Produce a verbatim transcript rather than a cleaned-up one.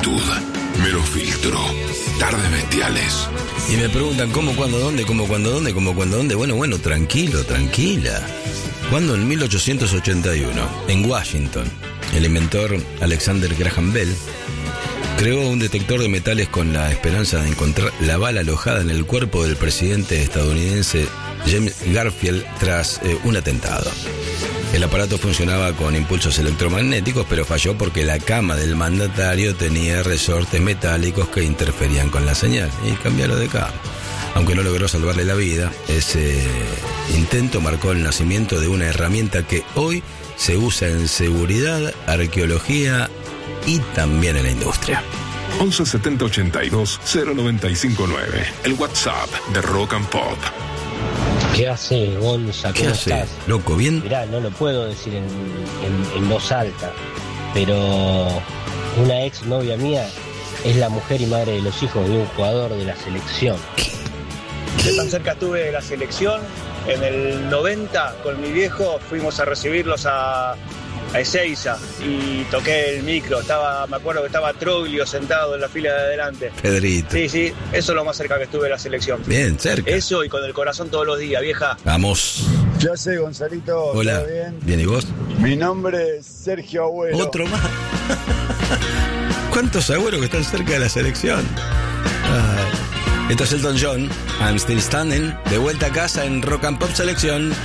actitud, mero filtro, tardes bestiales. Y me preguntan cómo, cuándo, dónde, cómo, cuándo, dónde, cómo, cuándo, dónde. Bueno, bueno, tranquilo, tranquila. Cuando en mil ochocientos ochenta y uno, en Washington, el inventor Alexander Graham Bell creó un detector de metales con la esperanza de encontrar la bala alojada en el cuerpo del presidente estadounidense James Garfield tras eh, un atentado. El aparato funcionaba con impulsos electromagnéticos, pero falló porque la cama del mandatario tenía resortes metálicos que interferían con la señal. Y cambiaron de cama. Aunque no logró salvarle la vida, ese intento marcó el nacimiento de una herramienta que hoy se usa en seguridad, arqueología y también en la industria. once setenta ochenta y dos cero noventa y cinco nueve, el WhatsApp de Rock and Pop. ¿Qué hace, Gonza? ¿Qué ¿Cómo hace? estás? Loco, ¿bien? Mirá, no lo puedo decir en, en, en voz alta, pero una ex novia mía es la mujer y madre de los hijos de un jugador de la selección. ¿Qué tan cerca estuve de la selección? En el noventa, con mi viejo, fuimos a recibirlos a, a Ezeiza y toqué el micro. Estaba, me acuerdo que estaba Troglio sentado en la fila de adelante. Pedrito. Sí, sí, eso es lo más cerca que estuve de la selección. Bien, cerca. Eso y con el corazón todos los días, vieja. Vamos. ¿Qué hace, Gonzalito? Hola. ¿Todo bien? Bien, ¿y vos? Mi nombre es Sergio Agüero. Otro más. ¿Cuántos agüeros que están cerca de la selección? Ay. Esto es Elton John, I'm Still Standing, de vuelta a casa en Rock and Pop Selección.